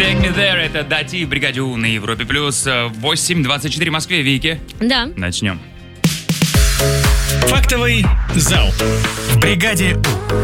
Take Me There, это Дати в бригаде У на Европе Плюс. 8:24 в Москве. Вики. Да. Начнем. Фактовый зал в бригаде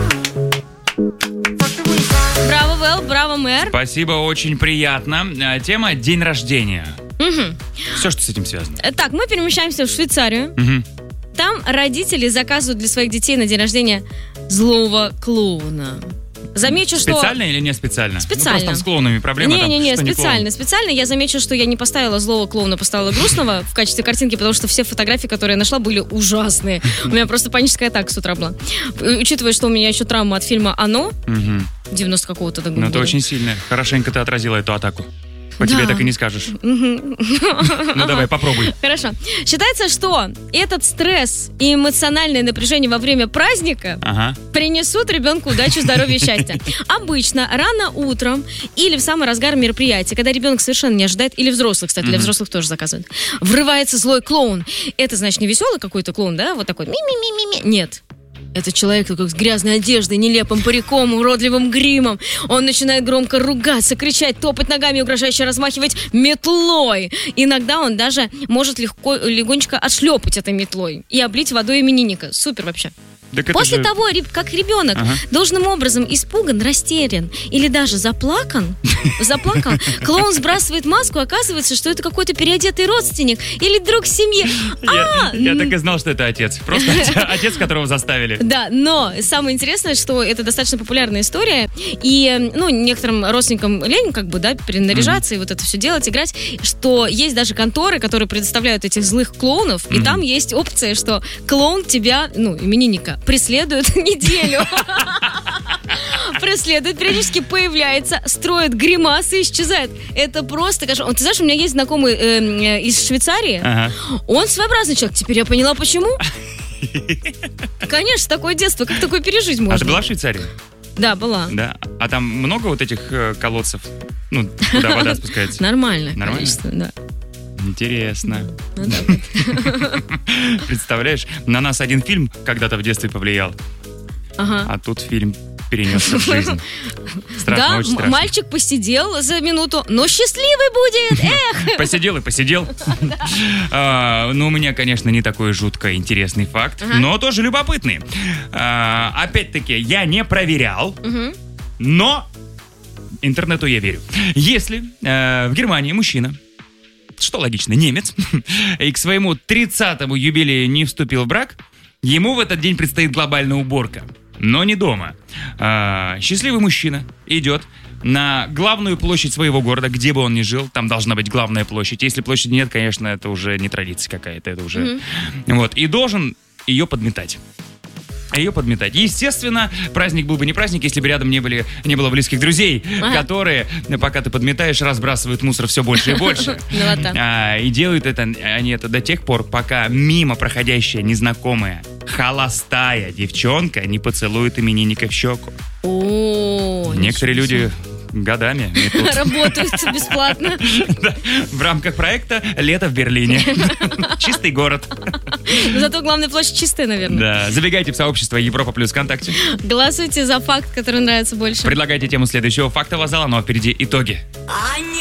У. Браво, Вэл, браво, мэр. Спасибо, очень приятно. Тема «День рождения». Все, что с этим связано. Так, мы перемещаемся в Швейцарию. Там родители заказывают для своих детей на день рождения злого клоуна. Замечу, что... Специально или не специально? Специально. Просто там с клоунами проблема. Не, специально. Специально я замечу, что я не поставила злого клоуна, поставила грустного в качестве картинки, потому что все фотографии, которые я нашла, были ужасные. У меня просто паническая атака с утра была. Учитывая, что у меня еще травма от фильма «Оно», 90 какого-то года. Ну, это очень сильно. Хорошенько ты отразила эту атаку. По тебе так и не скажешь. Ну, давай, попробуй. Хорошо. Считается, что этот стресс и эмоциональное напряжение во время праздника принесут ребенку удачу, здоровье и счастье. Обычно рано утром или в самый разгар мероприятия, когда ребенок совершенно не ожидает, или взрослый, кстати, для взрослых тоже заказывают, врывается злой клоун. Это, значит, не веселый какой-то клоун, да? Вот такой ми-ми-ми-ми-ми. Нет. Это человек только с грязной одеждой, нелепым париком, уродливым гримом. Он начинает громко ругаться, кричать, топать ногами, угрожающе размахивать метлой. Иногда он даже может легонечко отшлепать этой метлой и облить водой именинника. Супер вообще. После того, как ребенок должным образом испуган, растерян или даже заплакан, клоун сбрасывает маску, оказывается, что это какой-то переодетый родственник или друг семьи. Я так и знал, что это отец. Просто отец, которого заставили. Да, но самое интересное, что это достаточно популярная история, и, некоторым родственникам лень, перенаряжаться и вот это все делать, играть, что есть даже конторы, которые предоставляют этих злых клоунов, и там есть опция, что клоун тебя, именинника, преследует неделю. Преследует, периодически появляется, строит гримасы и исчезает. Это просто кошмар. Ты знаешь, у меня есть знакомый из Швейцарии. Он своеобразный человек. Теперь я поняла, почему. Конечно, такое детство. Как такое пережить можно? А ты была в Швейцарии? Да, была. Да. А там много вот этих колодцев? Куда вода спускается? Нормально, конечно, да. Интересно. Представляешь, на нас один фильм когда-то в детстве повлиял, а тут фильм перенесся в жизнь. Страшно, очень страшно. Мальчик посидел за минуту, но счастливый будет, эх! Посидел и посидел. У меня, конечно, не такой жутко интересный факт, но тоже любопытный. Опять-таки, я не проверял, но интернету я верю. Если в Германии мужчина, что логично, немец, и к своему 30-му юбилею не вступил в брак, ему в этот день предстоит глобальная уборка. Но не дома. Счастливый мужчина идет на главную площадь своего города, где бы он ни жил, там должна быть главная площадь. Если площади нет, конечно, это уже не традиция какая-то, это уже... И должен ее подметать. Естественно, праздник был бы не праздник, если бы рядом не было близких друзей, которые, пока ты подметаешь, разбрасывают мусор все больше и больше. И делают они это до тех пор, пока мимо проходящая незнакомая холостая девчонка не поцелует именинника в щеку. Некоторые люди годами работают бесплатно. В рамках проекта «Лето в Берлине». Чистый город. Зато главная площадь чистая, наверное. Да. Забегайте в сообщество Европа Плюс ВКонтакте. Голосуйте за факт, который нравится больше. Предлагайте тему следующего фактового зала, но впереди итоги.